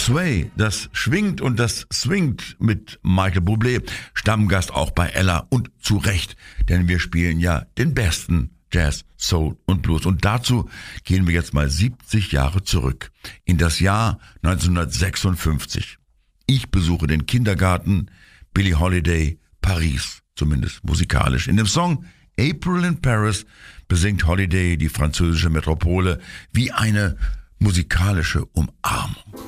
Sway, das schwingt und das swingt mit Michael Bublé, Stammgast auch bei Ella und zu Recht, denn wir spielen ja den besten Jazz, Soul und Blues. Und dazu gehen wir jetzt mal 70 Jahre zurück, in das Jahr 1956. Ich besuche den Kindergarten, Billie Holiday, Paris, zumindest musikalisch. In dem Song April in Paris besingt Holiday die französische Metropole wie eine musikalische Umarmung.